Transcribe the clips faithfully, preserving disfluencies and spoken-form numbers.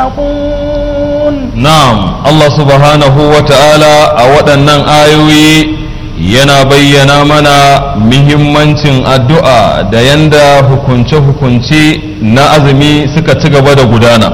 يضحكون. نعم الله سبحانه وتعالى أودنا آيوي yana bayyana mana muhimmancin addu'a da yanda hukunce-hukunce na azumi suka ci gaba da gudana.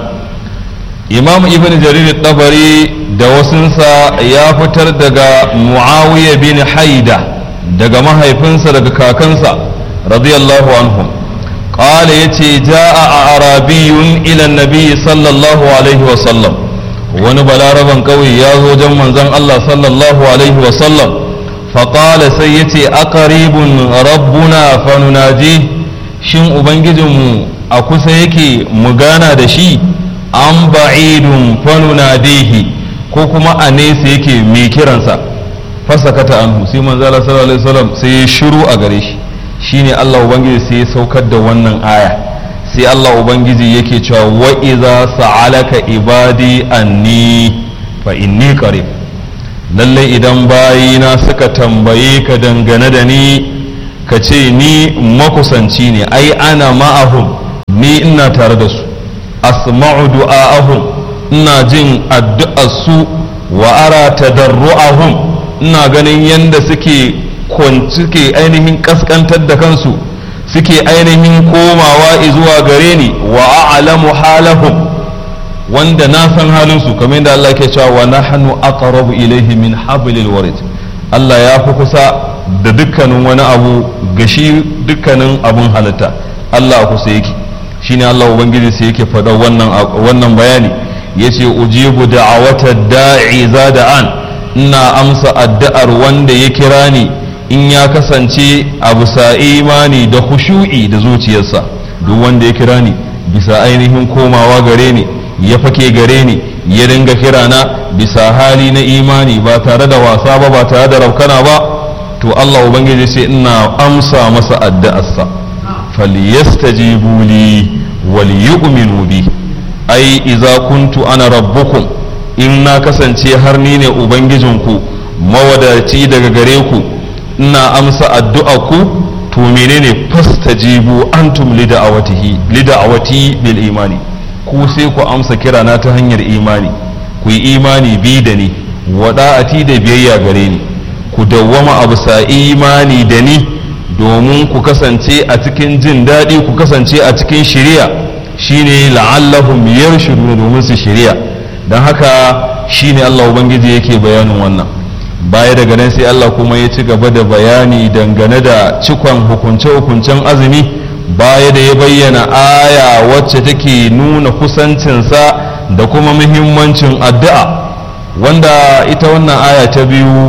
Imam Ibn Jarir Tabari da wasunsa ya fitar daga Muawiya bin Haida daga mahaifinsa daga kakansa radiyallahu anhu qala yace jaa arabiyun ila nabi sallallahu alaihi wa sallam, wani balaraban kauye ya zo wajen manzon Allah sallallahu alaihi wa sallam faƙala sai ya ce aqaribun rabbuna fanunaji, shin ubangijinmu a kusa yake mu gana da shi, an ba'idun fanunadihi ko kuma a nesa yake mai kiransa. fasakata anhu sai manzo Allah sallallahu alaihi wasallam sai ya shiru a gare shi. shine Allah ubangiji sai ya saukar da wannan aya, sai Allah ubangiji yake cewa wa iza sa'alaka ibadi anni fa inni qarib, lallai idan bayina suka tambaye ka dangane da ni ka ce ni makusanci ne, ai ana ma'ahum, ni ina tare da su, asma'u du'a'ahum, ina jin addu'ar su, wa ara tadarru'ahum, ina ganin yanda suke suke ainihin kaskantar da kansu, suke ainihin komawa zuwa gare ni, wa a'lamu halahum, wanda na san halinsu, kamar yadda Allah ke cewa wa nahnu aqrabu ilayhi min hablil warid. Allah ya fi kusa da dukkanin wani abu gashi dukkanin abun halitta, Allah a kusa yake. shine Allah ubangiji sai yake faɗa wannan wannan bayani, yace ujibu da'awata da'i zada'an, ina amsa addu'ar wanda ya kira ni in ya kasance a bisa imani da khushu'i da zuciyarsa. duk wanda ya kira ni bisa ainihin komawa gare ni, ya fake gare ni, ya dinga kirana bisa hali na imani ba tare da wasa ba, ba tare da rabkana ba, to Allah ubangiji sai ina amsa masa addu'arsa. falyastajibu li wal yu'minu bi, ai idza kuntu ana rabbukum, in na kasance har ni ne ubangijinku mawadaci daga gare ku, ina amsa addu'arku, to menene fastajibu antum lida'awatihi lida'awati bil imani, ku sai ku amsa kirana ta hanyar imani, ku yi imani bi da ni, wada'ati da biyayya gare ni, ku dawwama abu sa imani da ni, domin ku kasance a cikin jin daɗi, ku kasance a cikin shari'a, shine la'allahum yarshudun, domin su shari'a. dan haka shine Allah ubangiji yake bayanin wannan. baya daga nan sai Allah kuma ya ci gaba da bayani dangane da cikon hukunce-hukuncen azumi, baya da ya bayyana aya wacce take nuna kusancinsa da kuma muhimmancin addu'a, wanda ita wannan aya ta biyu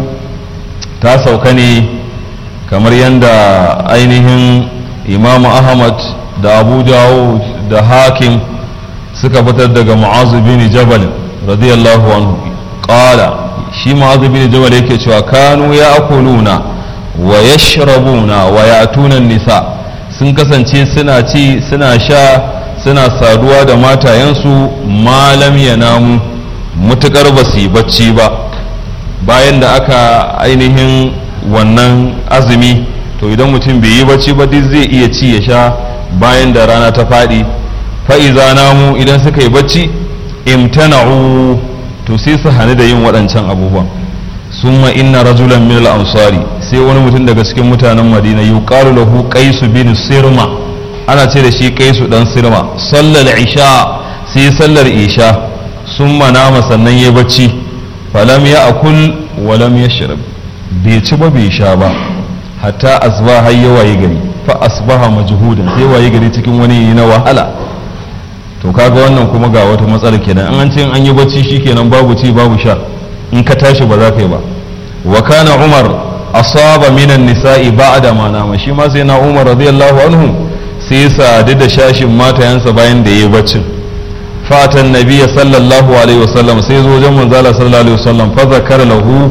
ta sauka ne kamar yadda ainihin Imam Ahmad da Abu Dawud da Hakim suka fitar daga Mu'az bin Jabal radiyallahu anhu qala, shi Mu'az bin Jabal yake cewa kanu ya'kuluna wa yashrabuna wa ya'tuna nisa, sun kasance suna ci suna sha suna saduwa da matayensu, malam ya namu, mutukar ba su yi bacci ba. bayan da aka ainihin wannan azumi, to idan mutum bai yi bacci ba duk zai iya ci ya sha bayan da rana ta faɗi. fa'iza namu, idan suka yi bacci, imtana'u, to sai su hani da yin waɗancan abubuwan. summa inna rajulan min al-ansari, sai wani mutum daga cikin mutanen Madina, yuqalu lahu Qais bin Sirma, ana ce da shi Qais dan Sirma, sallal isha, sai sallar isha, summa nama, sannan yayi bacci, falam ya'kul wa lam yashrab, bai ci ba bai sha ba, hatta asbaha ya waye gari, fa asbaha majhudan, sai waye gari cikin wani na wahala. to kaga wannan kuma ga wata matsala kenan, an ce an yi bacci shikenan babu ci babu sha, in ka tashi ba za ka yi ba. wa kana Umar asaba minan nisa'i ba'da ma nama, shi ma sai na Umar radiyallahu anhu sai ya sadu da shashin matayansa bayan da yayi baccin. fatan nabiyyi sallallahu alaihi wasallam, sai zo wajen manzo Allah sallallahu alaihi wasallam, fa zakara lahu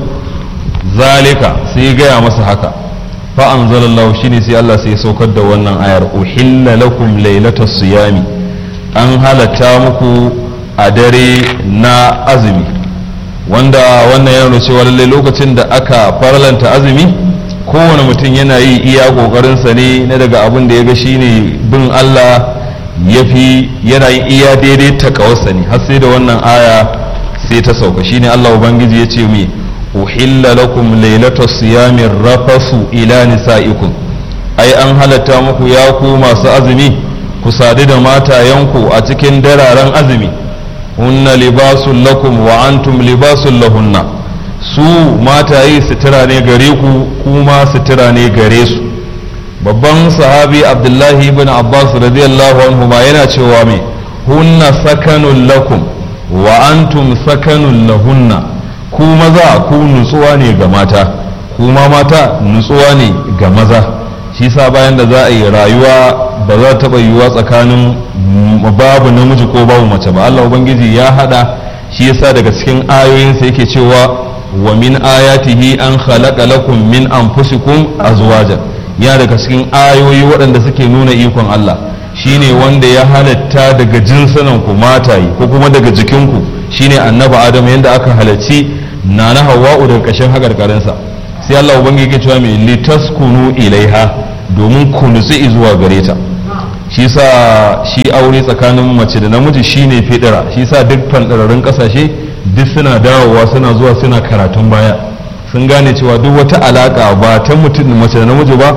zalika, sai ya gaya masa haka. fa anzalallahu, shine sai Allah sai ya saukar da wannan ayar, uhilla lakum lailatas siyami, an halatta muku a dare na azumi, wanda wannan yana cewa lallai lokacin da aka farlanta azumi, kowane mutum yana yi iya kokarinsa ne na daga abin da ya ga shine bin Allah, yafi yana yin iya daidai ta kawarsa ne har sai da wannan aya sai ta sauka. Shine Allah ubangiji ya ce mi uhilla lakum lailatus siyamir rafasu ila nisaikum, ai an halatta muku ya ku masu azumi ku sadu da matayenku a cikin dararen azumi. hunna libasun lakum wa antum libasun lahunna, su mataye sutura ne gare ku kuma sutura ne gare su. babban sahabi Abdullahi ibn Abbas radiyallahu anhu ma yana cewa me hunna sakanun lakum wa antum sakanun lahunna, ku maza ku nutsuwa ne ga mata kuma mata nutsuwa ne ga maza. shi sa bayan da za a yi rayuwa ba za ta taɓa yiwuwa tsakanin babu namiji ko babu mace ba. Allah ubangiji ya hada, shi yasa daga cikin ayoyinsa yake cewa wa min ayatihi an khalaqa lakum min anfusikum azwajan, ya daga cikin ayoyi waɗanda suke nuna ikon Allah shine wanda ya halatta daga jinsunan ku mataye ko kuma daga jikinku, shine annabi Adam yanda aka halacci nana Hawwa'u daga ƙashin hakarkarinsa. sai Allah ubangiji yake cewa mai litaskunu ilaiha, domin ku nutsi zuwa gare ta. shi sa shi aure tsakanin mace da namiji shine fidira. shi sa duk fandararrun kasashe duk suna dawowa suna zuwa suna karatun baya, sun gane cewa duk wata alaka ba ta mutum mace da namiji ba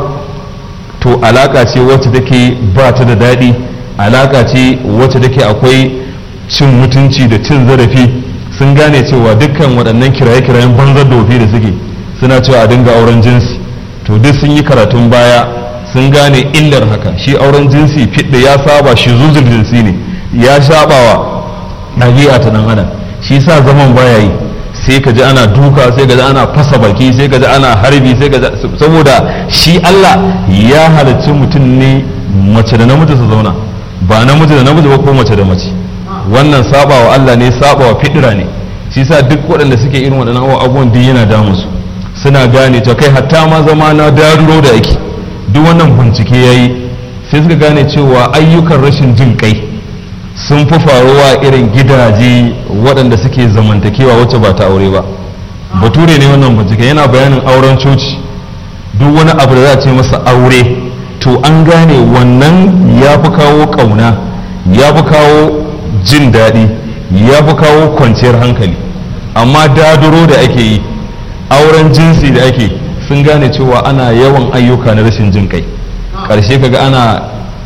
to alaka ce wacce take ba ta da daɗi, alaka ce wacce take akwai cin mutunci da cin zarafi. sun gane cewa dukkan waɗannan kiraye-kirayen banzar dofi da suke suna cewa a dinga auren jinsi, to duk sun yi karatun baya sun gane illar haka. shi auren jinsi fidda ya saba shi zuzul jinsi ne, ya shabawa ɗabi'a ta dan adam. shi sa zaman baya yi, sai ka ji ana duka, sai ka ji ana fasa baki, sai ka ji ana harbi, sai ka ji, saboda shi Allah ya halarci mutum ne mace da namiji su zauna, ba namiji da namiji ba ko mace da mace. wannan sabawa Allah ne, sabawa fidira ne. shi sa duk waɗanda suke irin waɗannan abubuwan duk yana damu su, suna gane ta kai hatta ma zama na daruro da ake duk wannan bincike yayi, sai suka gane cewa ayyukan rashin jin kai sun fi faruwa irin gidaje waɗanda suke zamantakewa wacce ba ta aure ba. bature ne wannan bincike yana bayanin auren coci, duk wani abu da za a ce masa aure to an gane wannan ya fi kawo ƙauna, ya fi kawo jin daɗi, ya fi kawo kwanciyar hankali. amma daduro da ake yi, auren jinsi da ake, sun gane cewa ana yawan ayyuka na rashin jin kai. ƙarshe kaga ana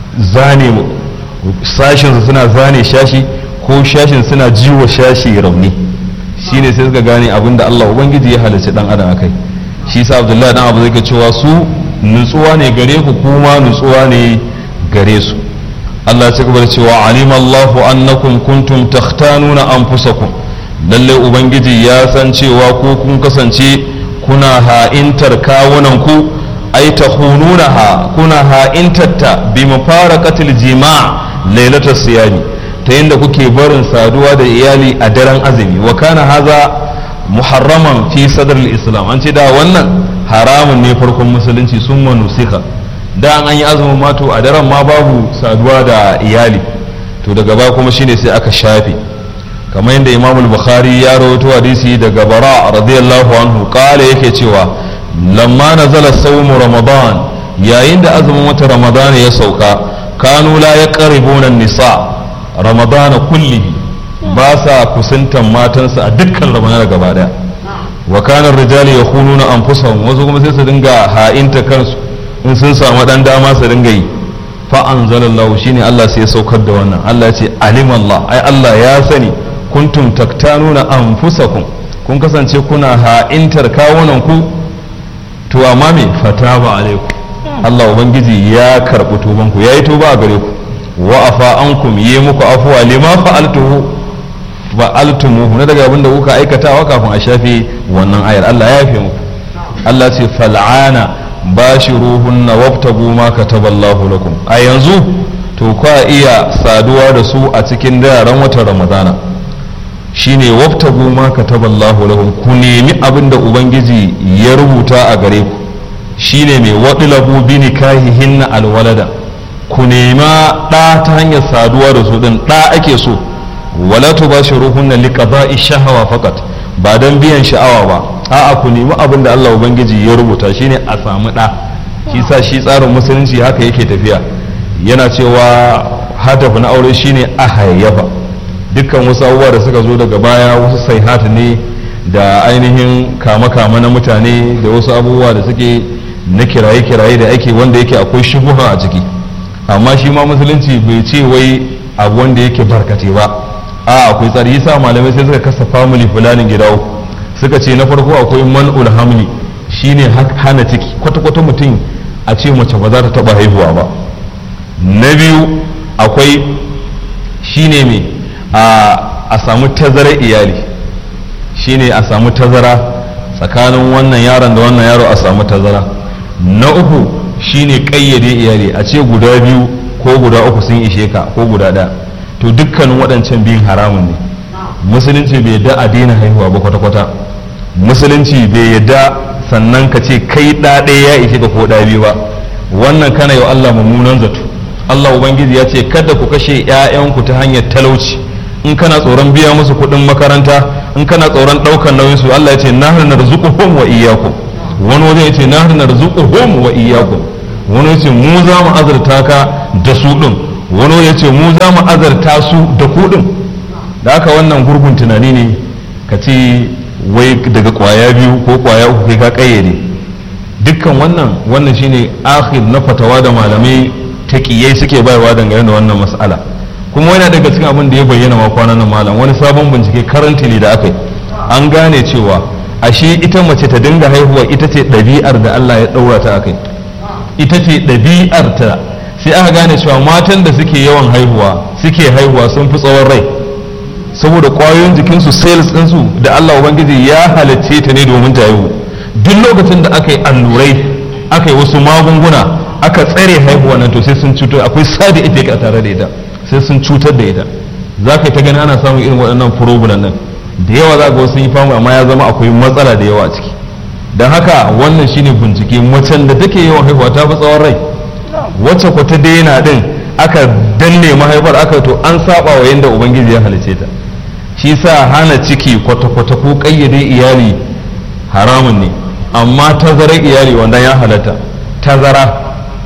zane sashinsu suna zane shashi ko shashin suna jiwa shashi rauni. shine sai suka gane abin da Allah ubangiji ya halarci dan adam akai. shi sa Abdullahi dan Abu zai cewa su nutsuwa ne gare ku kuma nutsuwa ne gare su. Allah ya cigaba da cewa alima Allahu annakum kuntum takhtanuna anfusakum, lalle ubangiji ya san cewa ko kun kasance kuna ha'intar kawunan ku, ai takhununaha, kuna ha'intarta bi mafaraqatil jima' lailatul siyami, ta yadda kuke barin saduwa da iyali a daren azumi. wa kana haza muharraman fi sadr al-islam, an ce da wannan haramun ne farkon musulunci, summa nusika. da an yi azumin mato a daren ma babu saduwa da iyali, to daga ba kuma shine sai aka shafe. kamar yadda Imam al-Bukhari ya rawaito hadisi daga Bara radiyallahu anhu kala yake cewa lamma nazala sawmu ramadan, yayin da azumin wata ramadan ya sauka, kanu la yaqribuna an-nisa ramadana kullihi, ba sa kusantan matansa a dukkan ramadan gaba daya. wa kana ar-rijalu yakhununa anfusahum, wasu kuma sai su dinga ha'inta kansu in sun samu dan dama su dinga yi. fa anzalallahu, shine Allah sai ya saukar da wannan. Allah ya ce alimallah, ai Allah ya sani, kuntum taktanuna anfusakum, kun kasance kuna ha'intar kawunan ku, to amma me fataba alaikum, Allah ubangiji ya karɓi tuban ku, yayi tuba a gare ku. wa afa ankum, yi muku afuwa lima fa'altuhu fa'altumuhu, na daga abinda kuka aikatawa kafin a shafe wannan ayar. Allah ya yafe muku. Allah ce fal'ana bashiruhunna wabtagu ma kataballahu lakum, a yanzu to kwa iya saduwa da su a cikin daren watan ramadana. shine wabtagu ma kataballahu lakum, ku nemi abinda ubangiji ya rubuta a gare ku. shine mai wadlabu bi nikahihinna alwalada, ku nema ɗa ta hanyar saduwa da su din, ɗa ake so. wala tubashiruhunna liqada'i shahawa faqat, ba dan biyan sha'awa ba, a'a ku nemi abin da Allah ubangiji ya rubuta, shine a samu ɗa. shi sa shi tsarin musulunci haka yake tafiya, yana cewa hadafi na aure shine a hayayyafa. Dukkan wasu abubuwa da suka zo daga baya wasu saihat ne da ainihin kama-kama na mutane da wasu abubuwa da suke na kiraye-kiraye da ake wanda yake akwai shubuha a ciki, amma shi ma musulunci bai ce wai abu wanda yake barkate ba, a akwai tsari. yasa malamai sai suka kasa family fulanin gida uku, suka ce na farko akwai man'ul hamli shine hana ciki kwata-kwata, mutum a ce mace ba za ta taba haihuwa ba. na biyu akwai shine mai a samu tazarar iyali, shine a samu tazara tsakanin wannan yaron da wannan yaro, a samu tazara. na uku shine kayyade iyali, a ce guda biyu ko guda uku sun ishe ka ko guda ɗaya. to dukkanin waɗancan biyun haramun ne. musulunci bai yadda a daina haihuwa ba kwata-kwata. musulunci bai yadda sannan ka ce kai ɗa ɗaya ya ishe ka ko ɗa biyu ba, wannan kana yau Allah mummunan zato. Allah ubangiji ya ce kada ku kashe 'ya'yanku ta hanyar talauci. in kana tsoron biya musu kuɗin makaranta, in kana tsoron ɗaukar nauyin su, Allah ya ce nahnu narzuquhum wa iyyakum. wani wajen ya ce nahnu narzuquhum wa iyyakum. wani ya ce mu za mu azurta ka da su ɗin, wani ya ce mu za mu azurta su da ku ɗin. da haka wannan gurgun tunani ne ka ce wai daga kwaya biyu ko kwaya uku kai ka kayyade. dukkan wannan wannan shine akhir na fatawa da malamai taqiyai suke bayarwa dangane da wannan mas'ala. kuma yana daga cikin abin da ya bayyana ma kwanan nan malam, wani sabon bincike currently da aka yi, an gane cewa ashe ita mace ta dinga haihuwa ita ce ɗabi'ar da Allah ya ɗaura ta akai, ita ce ɗabi'ar ta. sai aka gane cewa matan da suke yawan haihuwa suke haihuwa sun fi tsawon rai, saboda ƙwayoyin jikinsu cells ɗinsu da Allah ubangiji ya halicce ta ne domin ta haihu. duk lokacin da aka yi allurai, aka yi wasu magunguna, aka tsare haihuwa nan, to sai sun cutar, akwai side effect a tare da ita, sai sun cutar da ita. za ka yi ta gani ana samun irin waɗannan problem nan da yawa, za ga wasu yi famu amma ya zama akwai matsala da yawa a ciki. don haka wannan shine bincike, macen da take yawan haihuwa ta fi tsawon rai. wacce ku ta daina din aka danne mahaifar aka, to an saba wa yanda ubangiji ya halice ta. shi sa hana ciki kwata-kwata ko kayyade iyali haramun ne, amma tazarar iyali wanda ya halatta tazara.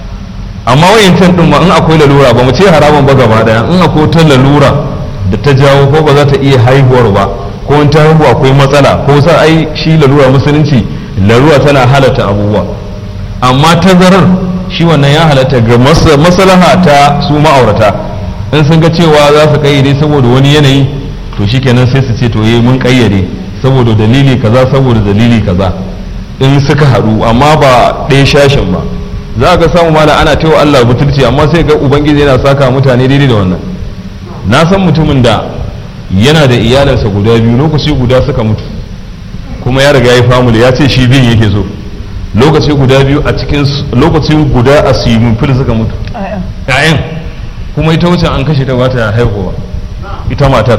amma wayancan din ma in akwai lalura, ba mu ce haramun ba gaba daya, in akwai ta lalura da ta jawo ko ba za ta iya haihuwar ba, ko in ta haihu akwai matsala, ko sa ai shi lalura musulunci lalura tana halatta abubuwa. amma tazarar shi wannan ya halatta ga maslaha ta su ma'aurata. in sun ga cewa za su kayyade saboda wani yanayi, to shikenan sai su ce to yi mun kayyade saboda dalili kaza saboda dalili kaza, in suka haɗu, amma ba ɗaya shashin ba. za ka samu mala ana taiwa Allah butulci, amma sai ga ubangiji yana saka mutane daidai da wannan. na san mutumin da yana da iyalansa guda biyu, lokaci guda suka mutu, kuma ya riga ya yi family, ya ce shi biyun yake so. lokaci guda biyu a cikin lokaci guda a swimming pool suka mutu ƴaƴan, kuma ita wucin an kashe ta ba ta haihuwa ita matar.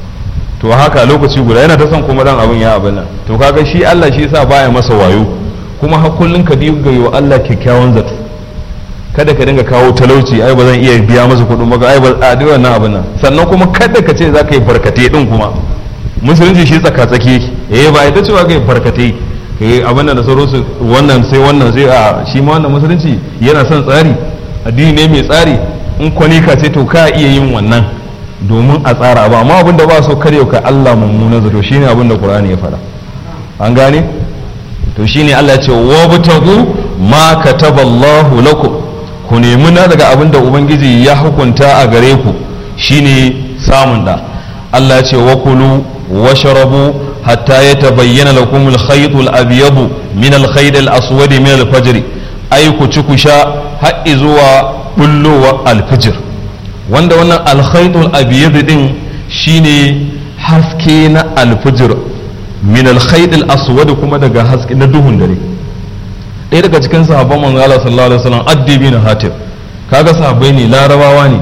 to haka lokaci guda yana ta son kuma dan abin ya abin nan. to kaga shi Allah shi yasa baya masa wayo, kuma har kullun ka dinga yi wa Allah kyakkyawan zato, kada ka dinga kawo talauci, ai ba zan iya biya masa kuɗin ba, ai ba a dai wannan abin nan. sannan kuma kada ka ce za ka yi barkate din, kuma musulunci shi tsaka-tsaki eh ba ita cewa ka yi barkate eh abin da sauransu, wannan sai wannan sai a shi ma wannan musulunci yana son tsari, addini ne mai tsari. in kwanika ce to ka iya yin wannan domin a tsara ba, amma abin da ba so kare ka Allah mummunan zato, shine abin da Qur'ani ya faɗa. an gane to shine Allah ya ce wabtagu ma kataballahu lakum, ku nemi na daga abin da ubangiji ya hukunta a gare ku, shine samun da. Allah ya ce wa kulu washrabu hatta yatabayyana lakum al-khayt al-abyad min al-khayt al-aswad min al-fajr, ai ku ci ku sha har zuwa bullowa al-fajr. wanda wannan al-khayt al-abyad din shine haske na al-fajr, min al-khayt al-aswad kuma daga haske na duhun dare. ɗaya daga cikin sahabban manzo Allah sallallahu alaihi wasallam Addi bin Hatim, kaga sahabbai ne larabawa ne,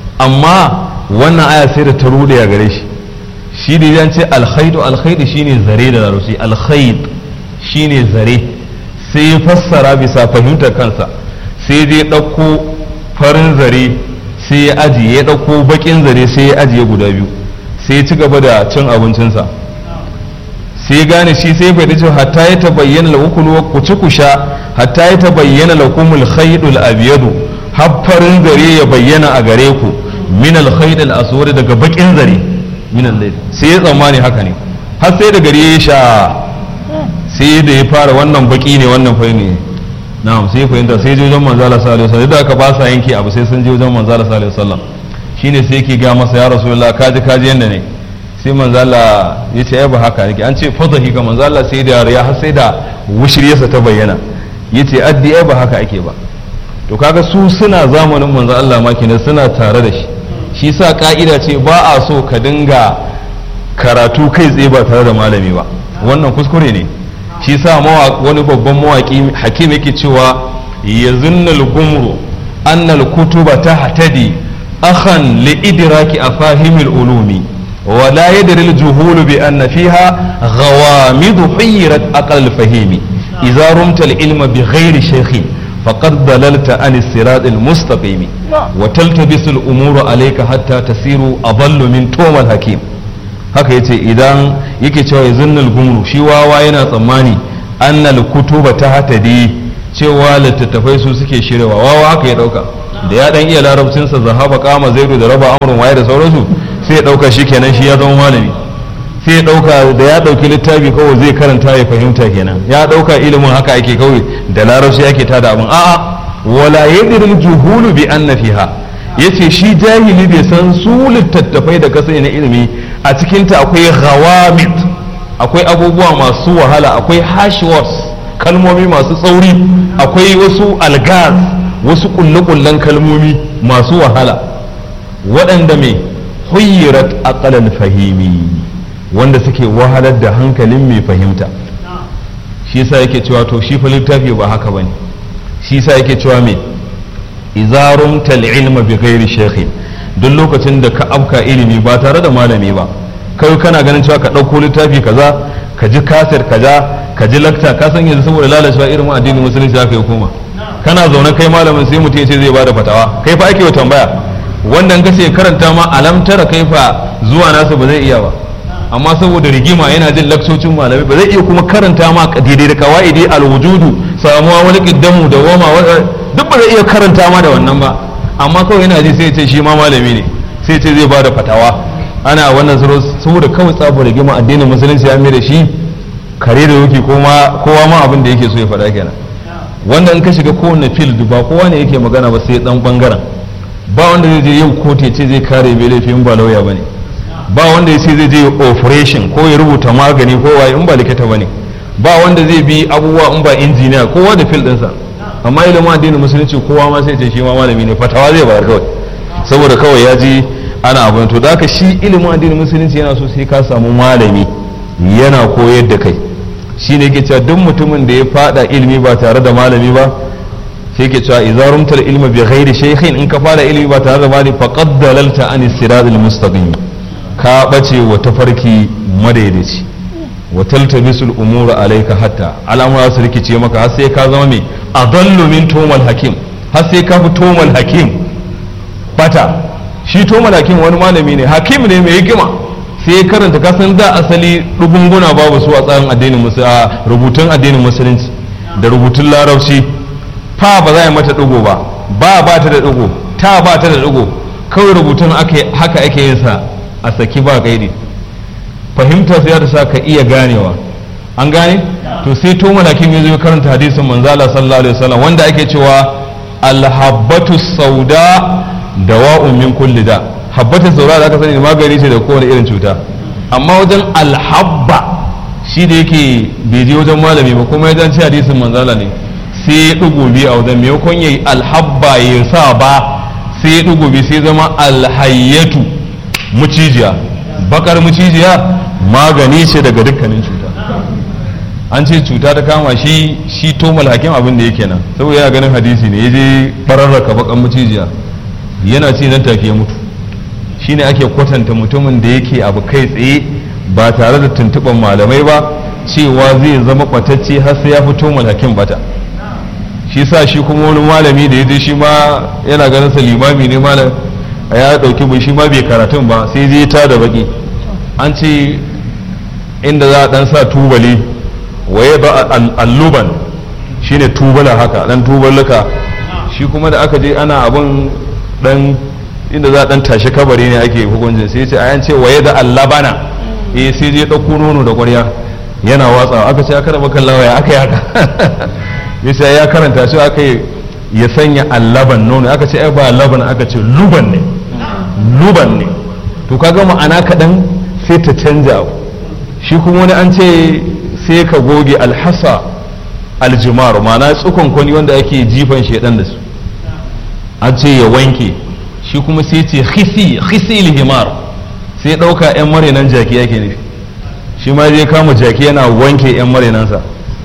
amma wannan aya sai da ta rude ya gare shi. shi da ya ce alkhaidu alkhaidu shine zare da larusi, alkhaid shine zare, sai ya fassara bisa fahimtar kansa, sai dai ɗauko farin zare sai ya ajiye, ya ɗauko bakin zare sai ya ajiye guda biyu, sai ya ci gaba da cin abincinsa. sai gane shi sai bai dace hatta ya tabayyana lakum wa ku ci ku sha hatta ya tabayyana lakum al-khaydul abyad har farin zare ya bayyana a gare ku min al-khayt al-aswad daga bakin zare min al-layl sai ya tsammani haka ne har sai da gari ya sha sai da ya fara wannan baki ne wannan fari ne na'am sai fahimta sai je wajen manzo Allah sallallahu alaihi wasallam da aka ba sa yanke abu sai sun je wajen manzo Allah sallallahu alaihi wasallam shine sai yake ga masa ya rasulullah kaji kaji yanda ne sai manzo Allah ya ce ai ba haka yake an ce fadahi ga manzo Allah sai da ya har sai da wushriyarsa ta bayyana yace addi ai ba haka ake ba to kaga su suna zamanin manzo Allah ma kenan suna tare da shi shi sa ka'ida ce ba a so ka dinga karatu kai tsaye ba tare da malami ba wannan kuskure ne shi sa wani babban mawaki hakim yake cewa yazunnal gumru annal kutuba tahtadi akhan li idraki afahimil ulumi wa la yadri al juhul bi anna fiha ghawamid hirat aqal fahimi idza rumta al ilma bi ghairi shaykhin faqad dalalta an as-sirat al mustaqim wa taltabisu al umuru alayka hatta tasiru adallu min tumal hakim haka yace idan yake cewa yazunnal gumru shi wawa yana tsammani annal kutuba tahtadi cewa littattafai su suke shirewa wawa haka ya dauka da ya dan iya larabcin sa zahaba kama zaidu da raba amrun waye da sauransu sai ya dauka shikenan shi ya zama malami sai ya dauka da ya dauki littafi kawai zai karanta ya fahimta kenan ya dauka ilimin haka ake kawai da larabci yake tada abin a'a wala yadril juhulu bi anna fiha yace shi jahili bai san su littattafai da kasa na ilimi a cikinta akwai ghawamid akwai abubuwa masu wahala akwai harsh words kalmomi masu tsauri akwai wasu algaz wasu kulle-kullen kalmomi masu wahala waɗanda mai huyyirat aqalal fahimi wanda suke wahalar da hankalin mai fahimta shi yasa yake cewa to shi fa littafi ba haka bane shi yasa yake cewa me idza rumta al-ilma bi ghairi shaykhin duk lokacin da ka afka ilimi ba tare da malami ba kai kana ganin cewa ka ɗauko littafi kaza ka ji kaset kaza ka ji lakta ka san yanzu saboda lalacewa irin addinin musulunci haka ya koma kana zaune kai malamin sai mutum ya ce zai bada fatawa kai fa ake wa tambaya wanda in kace karanta ma alam tara kai fa zuwa nasu ba zai iya ba amma saboda rigima yana jin laksocin malamai ba zai iya kuma karanta ma daidai da kawaidi alwujudu samuwa wani qiddamu da wama duk ba zai iya karanta ma da wannan ba amma kawai yana ji sai ya ce shi ma malami ne sai ya ce zai bada fatawa ana wannan saboda kawai tsabar rigima addinin musulunci ya mai da shi kare da yake kowa ma abin da yake so ya faɗa kenan wanda in ka shiga kowane field ba kowa ne yake magana ba sai dan bangaren ba wanda zai je yau kotu ya ce zai kare mai laifin ba lauya bane ba wanda ya ce zai je operation ko ya rubuta magani ko waye in ba likita bane ba wanda zai bi abubuwa in ba injiniya kowa da field ɗinsa amma ilimin addinin musulunci kowa ma sai ce shi ma malami ne fatawa zai bayar kawai saboda kawai ya ji ana abin to da haka shi ilimin addinin musulunci yana so sai ka samu malami yana koyar da kai shi ne ke cewa duk mutumin da ya fada ilimi ba tare da malami ba sai ke cewa idza rumtal ilma bi ghairi shaykhin in ka fara ilimi ba tare da malami faqad dalalta an siratal mustaqim ka bace wa tafarki madaidaici wa taltabisul umura alayka hatta al'amura su rikice maka har sai ka zama mai adallu min tumal hakim har sai ka fi tumal hakim bata shi tumal hakim wani malami ne hakim ne mai hikima sai ya karanta kasan da asali rubunguna babu su a tsarin addinin musulunci rubutun addinin musulunci da rubutun larabci fa ba za a mata digo ba ba ba ta da digo ta ba ta da digo kawai rubutun haka ake yin sa a saki ba gaidi fahimta sai ya sa ka iya ganewa an gane to sai to malakin ya zo karanta hadisin manzo Allah sallallahu alaihi wasallam wanda ake cewa alhabbatu sauda dawa'un min kulli da habbatin sauda da aka sani magani ce da kowane irin cuta amma wajen alhabba shi da yake bai je wajen malami ba kuma ya zance hadisin manzo Allah ne sai ya dugo bi a wajen maimakon yayi alhabba ya sa ba sai ya dugo bi sai zama alhayyatu mucijiya bakar mucijiya magani ce daga dukkanin cuta an ce cuta ta kama shi shi tomal hakim abin da yake nan saboda yana ganin hadisi ne yaje bararraka bakan mucijiya yana ce nan take ya mutu shine ake kwatanta mutumin da yake abu kai tsaye ba tare da tuntuban malamai ba cewa zai zama kwatacce har sai ya fito tomal hakim bata shi sa shi kuma wani malami da yaje shi ma yana ganin sa limami ne malam ya dauki bai shi ma bai karatun ba sai zai ta da baki an ce inda za a dan sa tubali waye ba alluban shine tubala haka dan tubalaka shi kuma da aka je ana abin dan inda za a dan tashi kabari ne ake hukuncin sai ce ayan ce waye da allabana eh sai je dauko nono da ƙwarya yana watsawa aka ce aka raba kallawa ya aka yi haka yace ya karanta shi aka yi ya sanya allaban nono aka ce ai ba laban aka ce luban ne luban ne to kaga ma'ana kaɗan sai ta canja shi kuma wani an ce sai ka goge alhasa aljimar ma'ana tsukon kwani wanda ake jifan shedan da su an ce ya wanke shi kuma sai ce khisi khisi lihimar sai ɗauka yan marinan jaki yake nufi shi ma zai kama jaki yana wanke yan marinansa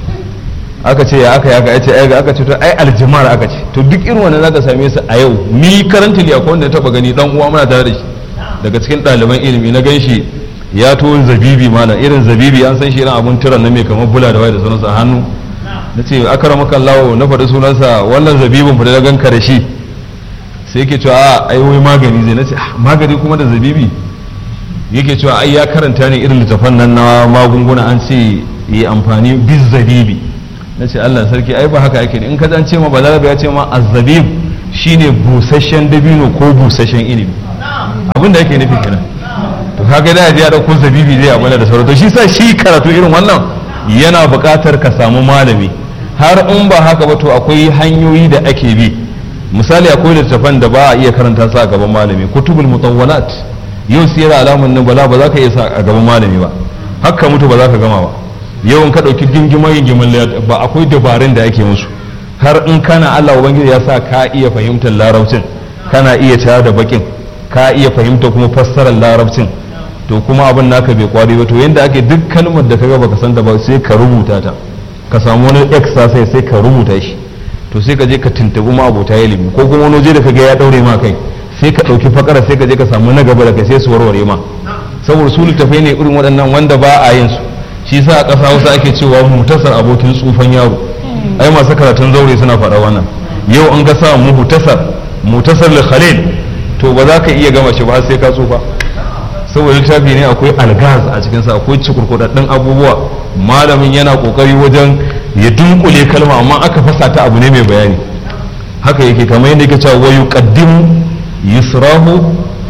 aka ce ya aka yi aka ya ce ai ga aka ce to ai aljimar aka ce to duk irin wannan zaka same su a yau ni karanta liya ko wanda ya taba gani dan uwa muna tare da shi daga cikin ɗaliban ilimi na gan shi ya to zabibi malam irin zabibi an san shi irin abun tiran na mai kamar bula da wai da sunansa a hannu na ce akramaka Allah na faɗi sunansa wannan zabibin fa da ganka da shi sai yake cewa a ai wai magani zai na ce magani kuma da zabibi yake cewa ai ya karanta ne irin littafan nan na magunguna an ce yi amfani biz zabibi na ce Allah sarki ai ba haka yake in ka an ce ma balarabe ya ce ma azzabib shine busasshen dabino ko busasshen ilimi abin da yake nufi kenan to kaga da ya dauko zabibi zai abana da sauran to shi sa shi karatu irin wannan yana buƙatar ka samu malami har in ba haka ba to akwai hanyoyi da ake bi misali akwai littafan da ba a iya karanta su a gaban malami kutubul mutawwalat yau siyar alamun nan bala ba za ka iya sa a gaban malami ba haka mutu ba za ka gama ba yawan ka ɗauki gingimar gingimin ba akwai dabarun da ake musu har in kana Allah ubangiji ya sa ka iya fahimtar larabcin kana iya tayar da bakin ka iya fahimta kuma fassarar larabcin to kuma abin naka bai kwari ba to yanda ake duk kalmar da kaga baka san da ba sai ka rubuta ta ka samu wani exercise sai ka rubuta shi to sai ka je ka tuntubi ma abota ilimi ko kuma wani waje da kaga ya daure ma kai sai ka ɗauki fakara sai ka je ka samu na gaba da kai sai su warware ma saboda su littafai ne irin waɗannan wanda ba a yin su shi sa a ƙasa wasu ake cewa mutasar abokin tsufan yaro ai masu karatun zaure suna faɗa wannan yau an ga sa mutasar mutasar li khalil to ba za ka iya gama shi ba sai ka tsufa saboda littafi ne akwai algaz a cikinsa akwai cikurkudaddun abubuwa malamin yana kokari wajen ya dunkule kalma amma aka fasa ta abu ne mai bayani haka yake kamar yadda yake cewa wayu qaddimu yusrahu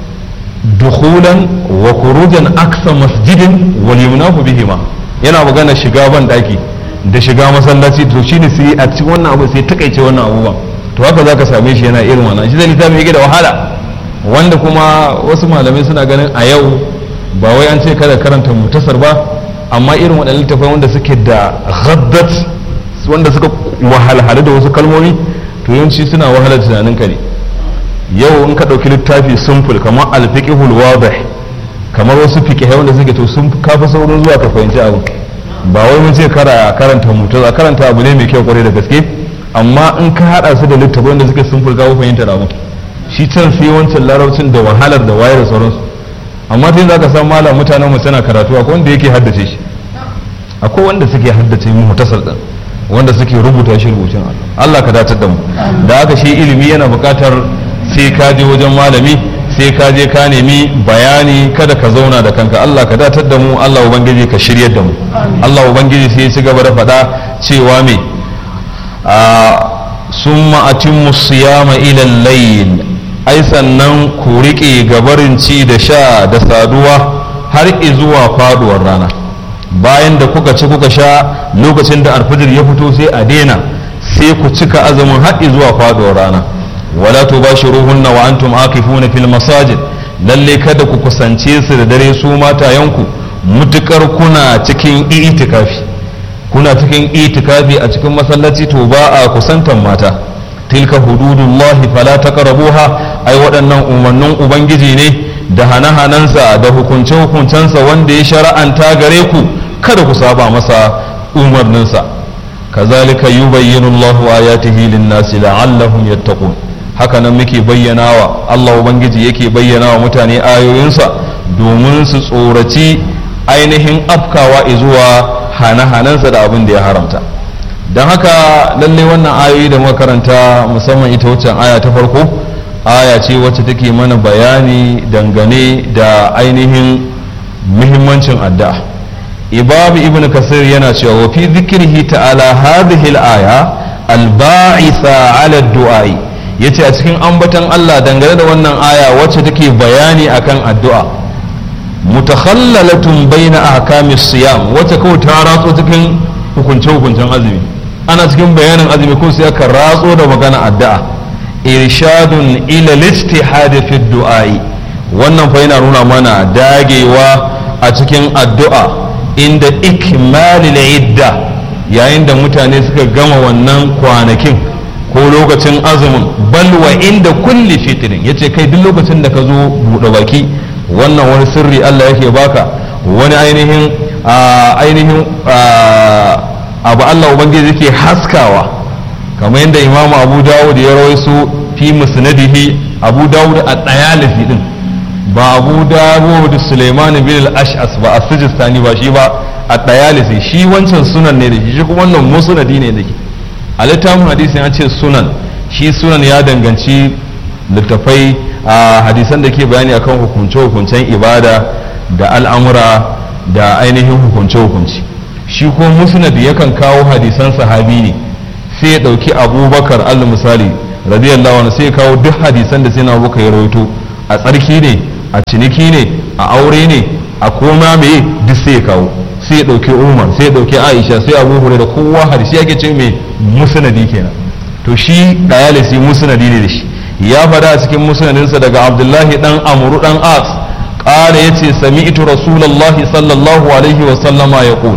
dukhulan wa khurujan aksa masjidin wal yumnahu bihima yana magana shiga ban daki da shiga masallaci to shine sai a cikin wannan abu sai takaice wannan abubuwan to haka zaka same shi yana irin wannan shi zai littafi yake da wahala wanda kuma wasu malamai suna ganin a yau ba wai an ce kada karanta mutasar ba amma irin waɗannan littafai wanda suke da ghaddat wanda suka wahalhalu da wasu kalmomi to yawanci suna wahalar tunanin ka ne yau in ka ɗauki littafi simple kamar alfiqhul wadih kamar wasu fiqhai wanda suke to sun kafa saurin zuwa ka fahimci abu ba wai mun ce kara karanta mutasar karanta abu ne mai kyau kwarai da gaske amma in ka hada su da littafai wanda suke simple ka fahimtar abu shi can sai wancan larabcin da wahalar da wayar da sauransu amma tun za ka san malam mutanen mu suna karatu akwai wanda yake haddace shi akwai wanda suke haddace mu mutasar din wanda suke rubuta shi rubutun Allah ka datar da mu da haka shi ilimi yana buƙatar sai ka je wajen malami sai ka je ka nemi bayani kada ka zauna da kanka Allah ka datar da mu Allah ubangiji ka shiryar da mu Allah ubangiji sai ya ci gaba da faɗa cewa me summa atimmu siyama ila al-layl ai sannan ku riƙe gabarin ci da sha da saduwa har zuwa faduwar rana bayan da kuka ci kuka sha lokacin da alfajir ya fito sai a daina sai ku cika azumin har zuwa faduwar rana wala tubashiruhunna wa antum akifuna fil masajid lalle kada ku kusance su da dare su matayanku mutukar kuna cikin itikafi kuna cikin itikafi a cikin masallaci to ba a kusantan mata tilka hududullahi fala taqrabuha ai waɗannan umarnin ubangiji ne da hana-hanansa da hukunce-hukuncensa wanda ya shara'anta gare ku kada ku saba masa umarninsa kazalika yubayyinu Allahu ayatihi lin-nasi la'allahum yattaqun haka nan muke bayyanawa Allah ubangiji yake bayyanawa mutane ayoyinsa domin su tsoraci ainihin afkawa zuwa hana-hanansa da abin da ya haramta don haka lalle wannan ayoyi da muka karanta musamman ita waccan aya ta farko aya ce wacce take mana bayani dangane da ainihin muhimmancin addu'a ibabu ibn kasir yana cewa wa fi dhikrihi ta'ala hadhihi al-aya al-ba'itha 'ala ad-du'a yace a cikin ambatan Allah dangane da wannan aya wacce take bayani akan addu'a mutakhallalatun baina ahkamis siyam wacce kawai ta ratso cikin hukunce hukuncen azumi ana cikin bayanin azumi ko sai aka ratso da magana addu'a irshadun ila al-istihad fi du'ai wannan fa yana nuna mana dagewa a cikin addu'a inda ikmalil idda yayin da mutane suka gama wannan kwanakin ko lokacin azumin balwa inda kulli fitrin yace kai duk lokacin da ka zo buɗe baki wannan wani sirri Allah yake baka wani ainihin ainihin abu Allah ubangiji yake haskawa kamar yadda Imam Abu Dawud ya rawaito fi musnadihi Abu Dawud at-Tayalisi din ba Abu Dawud Sulaiman bin al-Ash'as ba as-Sijistani ba shi ba at-Tayalisi shi wancan sunan ne da shi kuma wannan musnadi ne dake a littafin hadisi ya ce sunan shi sunan ya danganci littafai a hadisan da ke bayani akan hukunce-hukuncen ibada da al'amura da ainihin hukunce-hukunci shi ko musnad yakan kawo hadisan sahabi ne sai ya dauki abubakar al misali radiyallahu anhu sai ya kawo duk hadisan da sai na abubakar ya rawaito a tsarki ne a ciniki ne a aure ne a koma me duk sai ya kawo sai ya dauki umar sai ya dauki aisha sai abu hurairah kowa hadisi yake ce mai musnadi kenan to shi dayalisi musnadi ne da shi ya fada a cikin musnadinsa daga abdullahi dan amru dan as qala yace sami'tu rasulullahi sallallahu alaihi wa sallama yaqul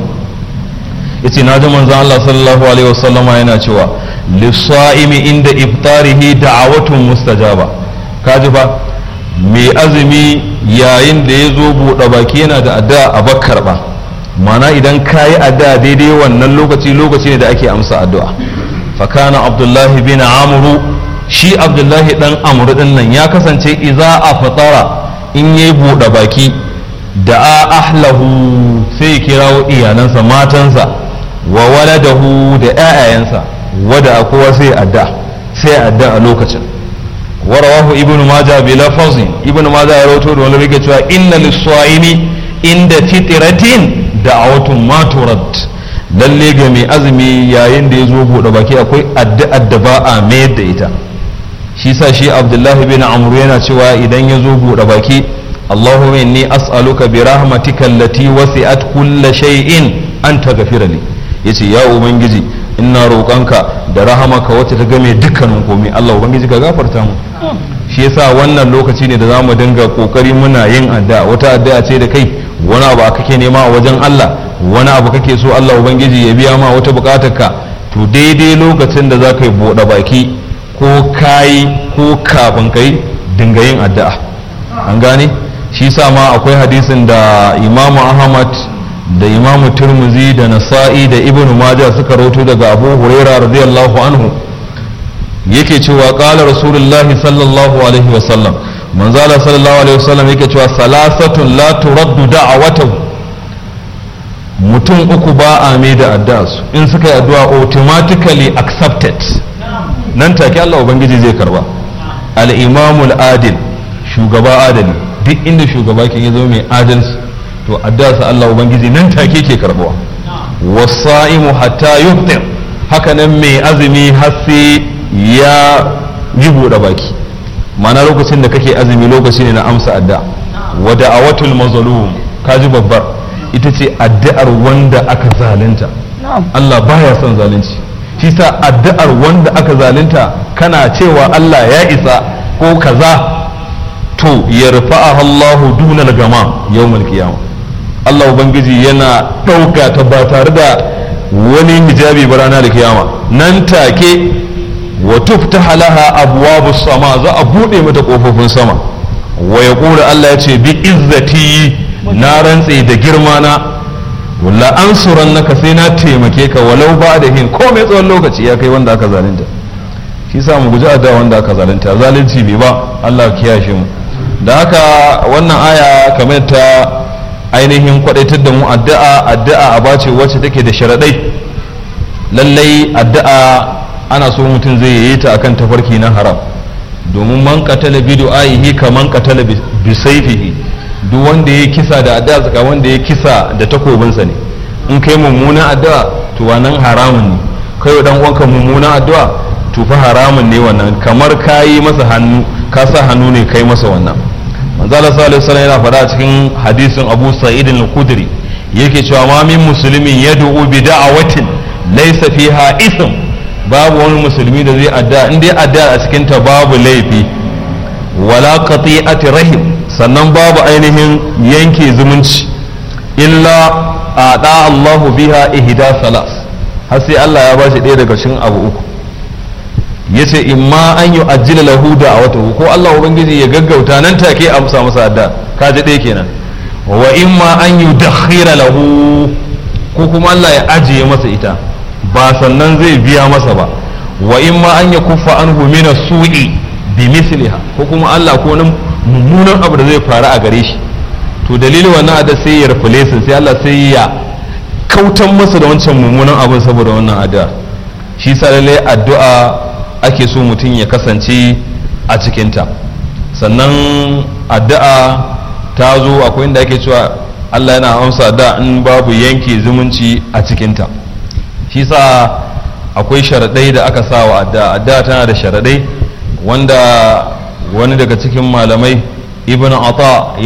yace na ji manzon Allah sallallahu alaihi wa sallama yana cewa lis-sa'imi inda iftarihi da'awatun mustajaba kaji fa mai azumi yayin da ya zo buɗe baki yana da addu'a a bakkar ba mana idan kayi addu'a daidai wannan lokaci lokaci ne da ake amsa addu'a fakana abdullahi bin amru shi abdullahi dan amru din nan ya kasance idza aftara in yayi buɗe baki da ahlahu sai ya kirawo iyalansa matansa wa waladahu da ƴaƴayensa wada kowa sai addu'a sai addu'a a lokacin warawahu ibnu majah bi lafazin ibnu majah ya rawaito da wani rike cewa inna lis-sa'imi inda fitratin da'awatun ma turad lalle ga mai azumi yayin da ya zo buɗe baki akwai addu'ar da ba a mayar da ita shi sa shi abdullahi bin amr yana cewa idan ya zo buɗe baki allahumma inni as'aluka bi rahmatika allati wasi'at kulla shay'in an taghfira li yace ya ubangiji ina roƙonka da rahamaka wacce ta game dukkanin komai Allah ubangiji ka gafarta mu shi yasa wannan lokaci ne da zamu dinga kokari muna yin addu'a wata addu'a ce da kai wani abu kake nema a wajen Allah wani abu kake so Allah ubangiji ya biya ma wata bukatar ka to daidai lokacin da za ka yi buɗe baki ko kayi ko kafin kai dinga yin addu'a an gane shi sa ma akwai hadisin da Imam Ahmad da Imam Tirmidhi da Nasa'i da Ibn Majah suka rawaito daga Abu Hurairah radiyallahu anhu yake cewa qala rasulullahi sallallahu alaihi wasallam manzo Allah sallallahu alaihi wasallam yake cewa salasatun la turaddu da'awatuhu mutum uku ba a mai da addu'a su in suka yi addu'a automatically accepted nan take Allah ubangiji zai karba al-imamul adil shugaba adali duk inda shugaba ke yazo mai adalci to addu'a sa Allah ubangiji nan take ke karbawa was-sa'imu hatta yuftir haka nan mai azumi har sai ya yi buɗe baki mana lokacin da kake azumi lokaci ne na amsa addu'a wa da'awatul mazlum kaji babbar ita ce addu'ar wanda aka zalunta Allah baya son zalunci shi sa addu'ar wanda aka zalunta kana cewa Allah ya isa ko kaza to yarfa'aha Allah dunal gama yawmal qiyamah Allah ubangiji yana ɗauka ta ba tare da wani hijabi ba ranar da kiyama nan take wa tuftaha laha abwabus sama za a bude mata kofofin sama wa yaqulu Allah ya ce bi izzati na rantse da girma na walla ansurannaka sai na taimake ka walau ba da hin komai tsawon lokaci ya kai wanda aka zalunta shi sa mu guji addu'a wanda aka zalunta zalunci bai ba Allah kiyashe mu da haka wannan aya kamar ta ainihin kwadaitar da mu addu'a addu'a a bace wacce take da sharadai lallai addu'a ana so mutum zai yi ta akan tafarki na haram domin man qatala bi du'aihi kaman qatala bi sayfihi duk wanda ya kisa da addu'a tsaka wanda ya kisa da takobinsa ne in kai mummunan addu'a to wannan haramun ne kai dan uwanka mummunan addu'a to fa haramun ne wannan, kamar ka yi masa hannu ka sa hannu ne kai masa wannan. manzo Allah sallallahu alaihi wasallam yana faɗa cikin hadisin Abu Sa'id al-Khudri yake cewa ma min muslimin yad'u bi da'awatin laysa fiha ithm, babu wani musulmi da zai adda in dai adda a cikin ta babu laifi, wala qati'ati rahim, sannan babu ainihin yanke zumunci, illa ada Allahu biha ihda salas, har sai Allah ya bashi ɗaya daga cikin abu uku. yace imma an yi ajila lahu da'awatahu, ko Allah ubangiji ya gaggauta nan take amsa masa adda, kaji ɗaya kenan. wa imma an yi dakhira lahu, ko kuma Allah ya ajiye masa ita ba sannan zai biya masa ba. wa imma an ya kuffa anhu min as-su'i bi misliha, ko kuma Allah ko nan mummunan abu da zai faru a gare shi, to dalilin wannan adda sai ya replace, sai Allah sai ya kautan masa da wancan mummunan abin saboda wannan adda. shi sa lalle addu'a ake so mutum ya kasance a cikinta. sannan addu'a ta zo akwai inda ake cewa Allah yana amsa da in babu yanke zumunci a cikinta. shi sa akwai sharaɗai da aka sa wa addu'a. addu'a tana da sharaɗai wanda wani daga cikin malamai ibn Ata